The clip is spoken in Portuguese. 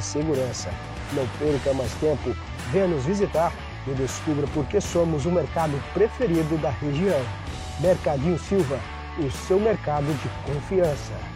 segurança. Não perca mais tempo, venha nos visitar e descubra por que somos o mercado preferido da região. Mercadinho Silva, o seu mercado de confiança.